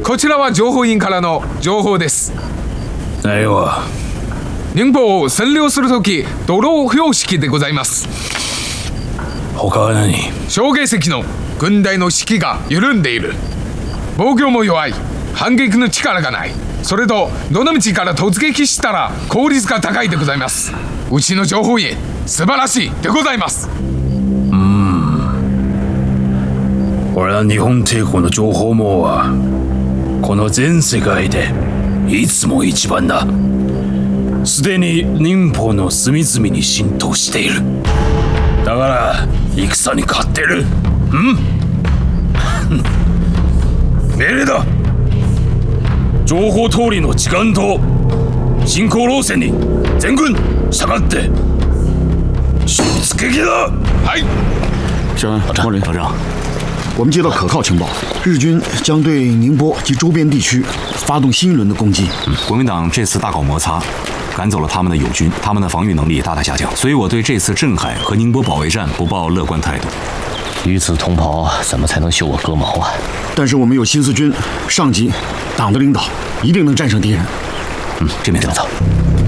こちらは情報員からの情報です。 内容は寧波を占領するとき、ドロー標識でございます。 他は何？ 小芸石の軍隊の士気が緩んでいる。防御も弱い。反撃の力がない。それとどの道から突撃したら効率が高いでございます。うちの情報員素晴らしいでございます。 俺は日本帝国の情報網はこの全世界でいつも一番だ。すでに寧波の隅々に浸透している。だから戦に勝ってる。命令だ。情報通りの時間と進行路線に全軍従って出撃だ。 はい。 老人，我们接到可靠情报，日军将对宁波及周边地区发动新一轮的攻击。 国民党这次大搞摩擦，赶走了他们的友军，他们的防御能力也大大下降，所以我对这次镇海和宁波保卫战不抱乐观态度。 与此同袍，怎么才能修我割毛啊？ 但是我们有新四军上级、党的领导，一定能战胜敌人。 这边领导。